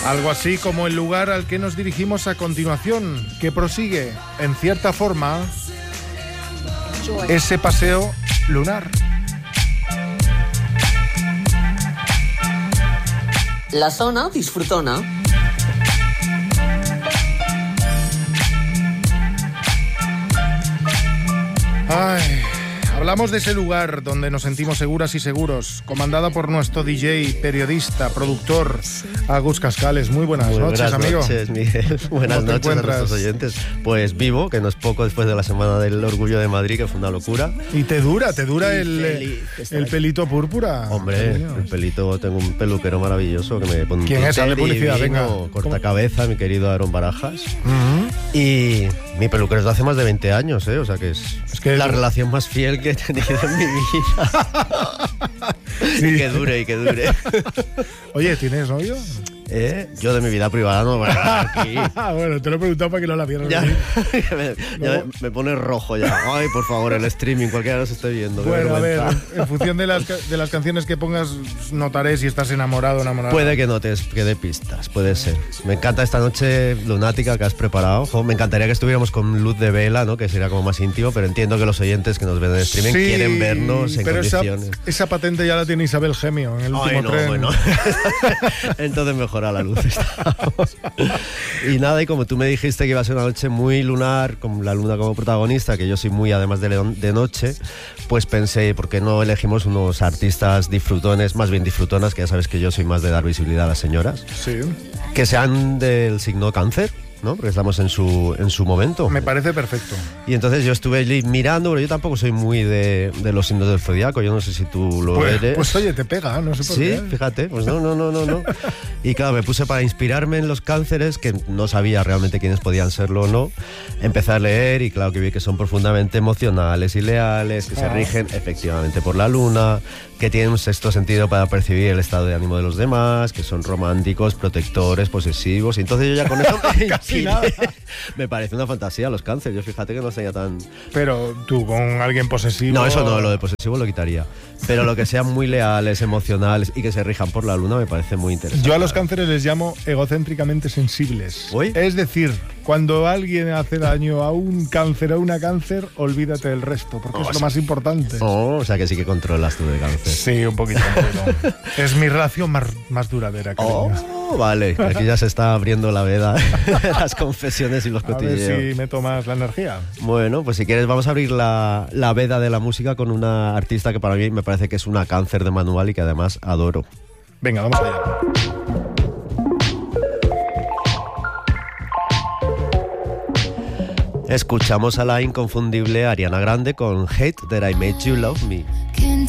Algo así como el lugar al que nos dirigimos a continuación, que prosigue, en cierta forma, ese paseo lunar. La zona disfrutona. Ay, hablamos de ese lugar donde nos sentimos seguras y seguros, comandada por nuestro DJ, periodista, productor, Agus Cascales. Muy buenas noches, amigo. Buenas noches, Miguel. Buenas noches a nuestros oyentes. Pues vivo, que no es poco después de la Semana del Orgullo de Madrid, que fue una locura. Y te dura el pelito púrpura. Hombre, el pelito, tengo un peluquero maravilloso que me pone. ¿Quién es? Hazle publicidad, venga. Cortacabeza, mi querido Aaron Barajas. Y mi peluquero es de hace más de 20 años, ¿eh? O sea que es la relación más fiel que he tenido en mi vida. Sí. Y que dure. Oye, ¿tienes novio? Yo de mi vida privada no voy a hablar aquí. Bueno, te lo he preguntado para que no la vieras. Ya me pone rojo ya. Ay, por favor, el streaming, cualquiera nos esté viendo. Bueno, a ver, en función de las canciones que pongas, notaré si estás enamorado o enamorada. Puede que notes, que dé pistas, puede ser. Me encanta esta noche lunática que has preparado. Me encantaría que estuviéramos con luz de vela, ¿no? Que sería como más íntimo, pero entiendo que los oyentes que nos ven en streaming quieren vernos en condiciones. Esa patente ya la tiene Isabel Gemio en el último tren. Bueno. Entonces mejor a la luz estamos. Y nada, y como tú me dijiste que iba a ser una noche muy lunar, con la luna como protagonista, que yo soy muy además de noche, pues pensé, ¿por qué no elegimos unos artistas disfrutones, más bien disfrutonas, que ya sabes que yo soy más de dar visibilidad a las señoras? Sí. Que sean del signo Cáncer, ¿no? Porque estamos en su momento. Me parece perfecto. Y entonces yo estuve allí mirando, pero yo tampoco soy muy de los signos del zodiaco. Yo no sé si tú lo eres. Pues oye, te pega, no sé por qué. Sí, fíjate, pues no. Y claro, me puse para inspirarme en los cánceres, que no sabía realmente quiénes podían serlo o no. Empecé a leer y claro que vi que son profundamente emocionales y leales, que se rigen efectivamente por la luna, que tienen un sexto sentido para percibir el estado de ánimo de los demás, que son románticos, protectores, posesivos. Y entonces yo ya con eso me parece una fantasía los cánceres. Yo fíjate que no sería tan... Pero tú con alguien posesivo... No, eso no, lo de posesivo lo quitaría. Pero lo que sean muy leales, emocionales y que se rijan por la luna me parece muy interesante. Yo a los cánceres les llamo egocéntricamente sensibles. ¿Uy? Es decir, cuando alguien hace daño a un cáncer o a una cáncer, olvídate del resto, porque es lo más importante. O sea que sí que controlas tú de cáncer. Sí, un poquito. Es mi relación más duradera, cariño. Vale, aquí ya se está abriendo la veda, las confesiones y los cotilleos. A ver si meto más la energía. Bueno, pues si quieres vamos a abrir la veda de la música con una artista que para mí me parece que es una cáncer de manual y que además adoro. Venga, vamos allá. Escuchamos a la inconfundible Ariana Grande con Hate That I Made You Love Me.